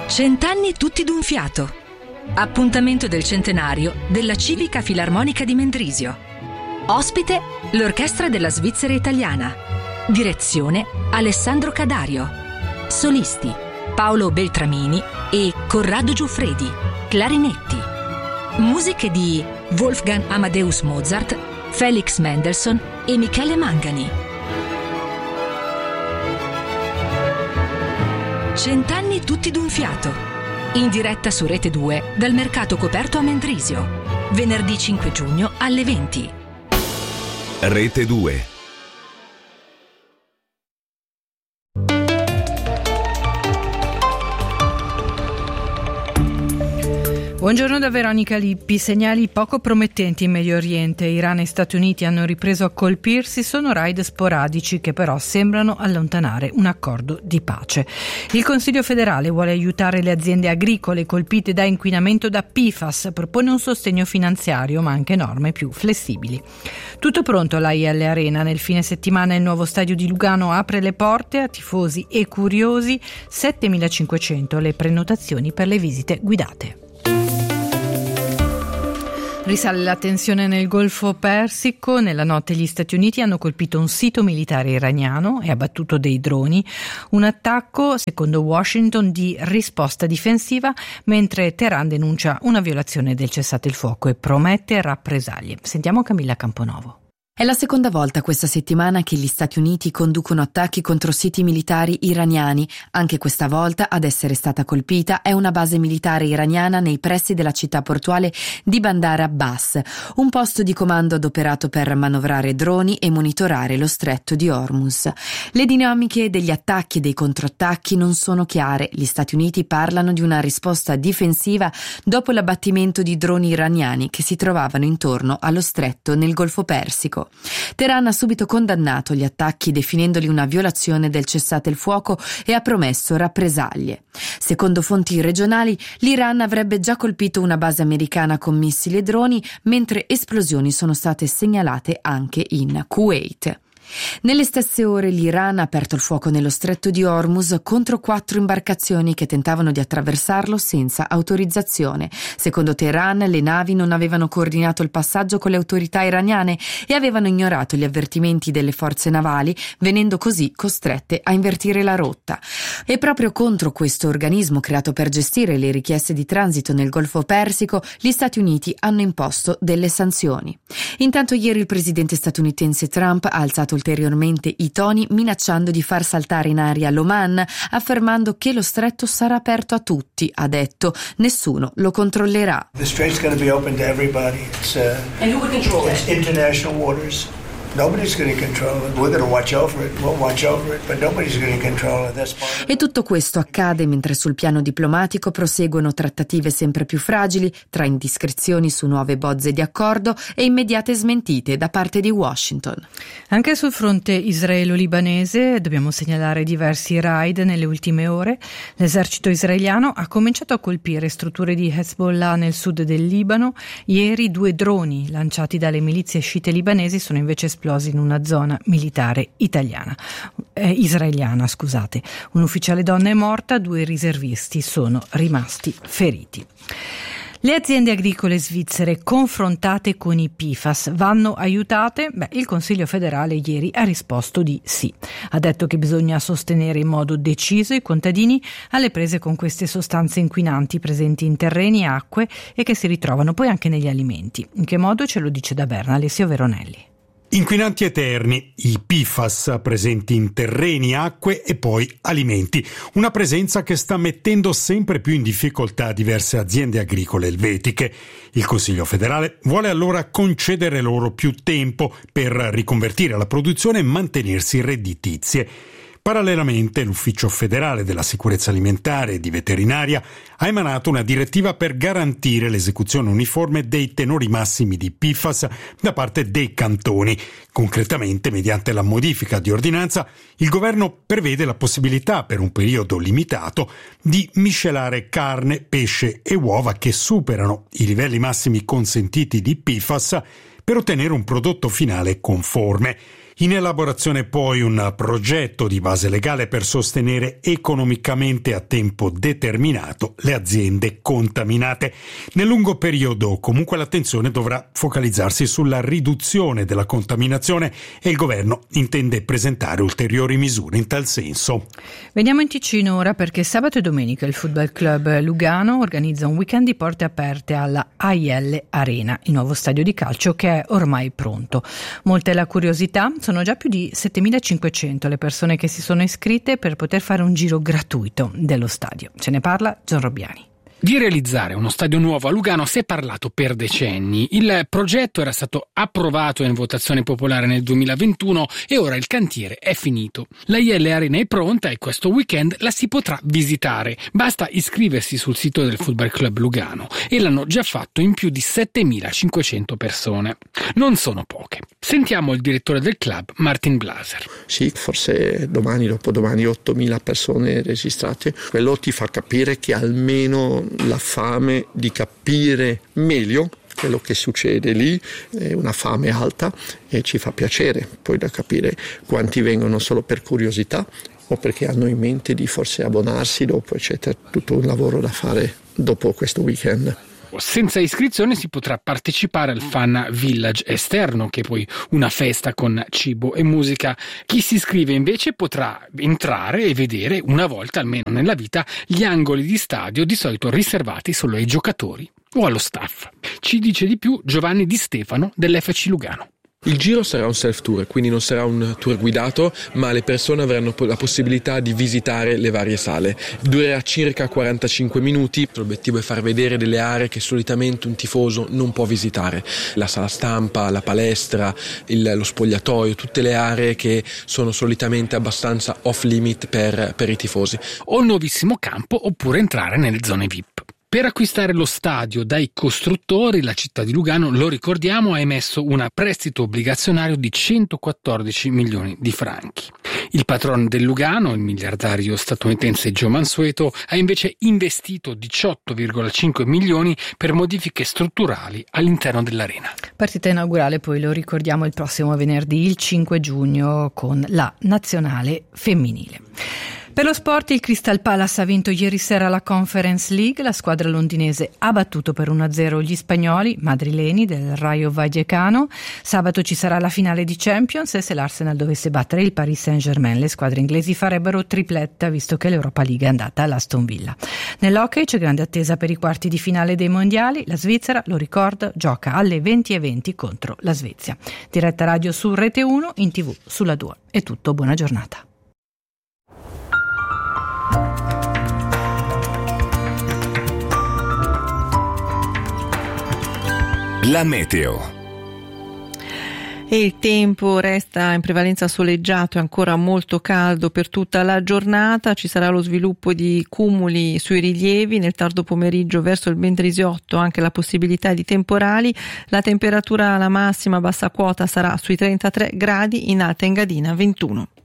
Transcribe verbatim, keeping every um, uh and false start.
Cent'anni tutti d'un fiato. Appuntamento del centenario della Civica Filarmonica di Mendrisio. Ospite l'Orchestra della Svizzera Italiana. Direzione Alessandro Cadario. Solisti Paolo Beltramini e Corrado Giuffredi, clarinetti. Musiche di Wolfgang Amadeus Mozart, Felix Mendelssohn e Michele Mangani. Cent'anni tutti d'un fiato. In diretta su Rete due dal Mercato Coperto a Mendrisio. Venerdì cinque giugno alle venti. Rete due. Buongiorno da Veronica Lippi. Segnali poco promettenti in Medio Oriente. Iran e Stati Uniti hanno ripreso a colpirsi, sono raid sporadici che però sembrano allontanare un accordo di pace. Il Consiglio federale vuole aiutare le aziende agricole colpite da inquinamento da P F A S, propone un sostegno finanziario ma anche norme più flessibili. Tutto pronto all'A I L Arena. Nel fine settimana il nuovo stadio di Lugano apre le porte a tifosi e curiosi, settemilacinquecento le prenotazioni per le visite guidate. Risale la tensione nel Golfo Persico. Nella notte gli Stati Uniti hanno colpito un sito militare iraniano e abbattuto dei droni. Un attacco, secondo Washington, di risposta difensiva, mentre Teheran denuncia una violazione del cessate il fuoco e promette rappresaglie. Sentiamo Camilla Camponovo. È la seconda volta questa settimana che gli Stati Uniti conducono attacchi contro siti militari iraniani. Anche questa volta ad essere stata colpita è una base militare iraniana nei pressi della città portuale di Bandar Abbas, un posto di comando adoperato per manovrare droni e monitorare lo stretto di Hormuz. Le dinamiche degli attacchi e dei controattacchi non sono chiare. Gli Stati Uniti parlano di una risposta difensiva dopo l'abbattimento di droni iraniani che si trovavano intorno allo stretto nel Golfo Persico. Teheran ha subito condannato gli attacchi definendoli una violazione del cessate il fuoco e ha promesso rappresaglie. Secondo fonti regionali, l'Iran avrebbe già colpito una base americana con missili e droni, mentre esplosioni sono state segnalate anche in Kuwait. Nelle stesse ore l'Iran ha aperto il fuoco nello stretto di Hormuz contro quattro imbarcazioni che tentavano di attraversarlo senza autorizzazione. Secondo Teheran, le navi non avevano coordinato il passaggio con le autorità iraniane e avevano ignorato gli avvertimenti delle forze navali, venendo così costrette a invertire la rotta. E proprio contro questo organismo creato per gestire le richieste di transito nel Golfo Persico, gli Stati Uniti hanno imposto delle sanzioni. Intanto ieri il presidente statunitense Trump ha alzato ulteriormente i toni, minacciando di far saltare in aria l'Oman, affermando che lo stretto sarà aperto a tutti. Ha detto: nessuno lo controllerà. The strait's going to be open to everybody. It's, uh, And who would control it? It's international waters. Nobody's going to control it. We're going to watch over it. We'll watch over it, but nobody's going to control it. That's part of it. E tutto questo accade mentre sul piano diplomatico proseguono trattative sempre più fragili, tra indiscrezioni su nuove bozze di accordo e immediate smentite da parte di Washington. Anche sul fronte israelo-libanese dobbiamo segnalare diversi raid nelle ultime ore. L'esercito israeliano ha cominciato a colpire strutture di Hezbollah nel sud del Libano. Ieri due droni lanciati dalle milizie sciite libanesi sono invece esplosi in una zona militare italiana, eh, israeliana, scusate. Un ufficiale donna è morta, due riservisti sono rimasti feriti. Le aziende agricole svizzere confrontate con i P F A S vanno aiutate? Beh, il Consiglio federale ieri ha risposto di sì. Ha detto che bisogna sostenere in modo deciso i contadini alle prese con queste sostanze inquinanti presenti in terreni e acque e che si ritrovano poi anche negli alimenti. In che modo? Ce lo dice da Berna Alessio Veronelli. Inquinanti eterni, i P F A S presenti in terreni, acque e poi alimenti. Una presenza che sta mettendo sempre più in difficoltà diverse aziende agricole elvetiche. Il Consiglio federale vuole allora concedere loro più tempo per riconvertire la produzione e mantenersi redditizie. Parallelamente, l'Ufficio federale della sicurezza alimentare e di veterinaria ha emanato una direttiva per garantire l'esecuzione uniforme dei tenori massimi di P F A S da parte dei cantoni. Concretamente, mediante la modifica di ordinanza, il governo prevede la possibilità, per un periodo limitato, di miscelare carne, pesce e uova che superano i livelli massimi consentiti di P F A S per ottenere un prodotto finale conforme. In elaborazione poi un progetto di base legale per sostenere economicamente a tempo determinato le aziende contaminate. Nel lungo periodo comunque l'attenzione dovrà focalizzarsi sulla riduzione della contaminazione e il governo intende presentare ulteriori misure in tal senso. Veniamo in Ticino ora, perché sabato e domenica il Football Club Lugano organizza un weekend di porte aperte alla A I L Arena, il nuovo stadio di calcio che è ormai pronto. Molta è la curiosità, sono già più di settemilacinquecento le persone che si sono iscritte per poter fare un giro gratuito dello stadio. Ce ne parla Gian Robbiani. Di realizzare uno stadio nuovo a Lugano si è parlato per decenni. Il progetto era stato approvato in votazione popolare nel duemilaventuno e ora il cantiere è finito. La I L Arena è pronta e questo weekend la si potrà visitare. Basta iscriversi sul sito del Football Club Lugano e l'hanno già fatto in più di settemilacinquecento persone. Non sono poche. Sentiamo il direttore del club, Martin Blaser. Sì, forse domani, dopodomani ottomila persone registrate. Quello ti fa capire che almeno la fame di capire meglio quello che succede lì è una fame alta e ci fa piacere poi da capire quanti vengono solo per curiosità o perché hanno in mente di forse abbonarsi dopo, eccetera. Tutto un lavoro da fare dopo questo weekend. Senza iscrizione si potrà partecipare al Fan Village esterno, che è poi una festa con cibo e musica. Chi si iscrive invece potrà entrare e vedere una volta almeno nella vita gli angoli di stadio di solito riservati solo ai giocatori o allo staff. Ci dice di più Giovanni Di Stefano dell'F C Lugano. Il giro sarà un self-tour, quindi non sarà un tour guidato, ma le persone avranno la possibilità di visitare le varie sale. Durerà circa quarantacinque minuti. L'obiettivo è far vedere delle aree che solitamente un tifoso non può visitare. La sala stampa, la palestra, il, lo spogliatoio, tutte le aree che sono solitamente abbastanza off-limit per, per i tifosi. O il nuovissimo campo oppure entrare nelle zone V I P. Per acquistare lo stadio dai costruttori, la città di Lugano, lo ricordiamo, ha emesso un prestito obbligazionario di centoquattordici milioni di franchi. Il patrono del Lugano, il miliardario statunitense Joe Mansueto, ha invece investito diciotto virgola cinque milioni per modifiche strutturali all'interno dell'arena. Partita inaugurale, poi lo ricordiamo, il prossimo venerdì, il cinque giugno, con la nazionale femminile. Per lo sport, il Crystal Palace ha vinto ieri sera la Conference League. La squadra londinese ha battuto per uno a zero gli spagnoli madrileni del Rayo Vallecano. Sabato ci sarà la finale di Champions e se l'Arsenal dovesse battere il Paris Saint-Germain, le squadre inglesi farebbero tripletta, visto che l'Europa League è andata all'Aston Villa. Nell'hockey c'è grande attesa per i quarti di finale dei mondiali. La Svizzera, lo ricordo, gioca alle venti e venti contro la Svezia. Diretta radio su Rete uno, in tv sulla due. È tutto, buona giornata. La meteo. E il tempo resta in prevalenza soleggiato e ancora molto caldo per tutta la giornata. Ci sarà lo sviluppo di cumuli sui rilievi, nel tardo pomeriggio verso il Mendrisiotto anche la possibilità di temporali. La temperatura, la massima bassa quota, sarà sui trentatré gradi, in Alta Engadina ventuno.